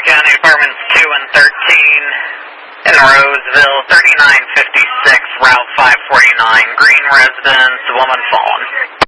County Departments 2 and 13 in Roseville, 3956, Route 549, Green Residence, woman fallen.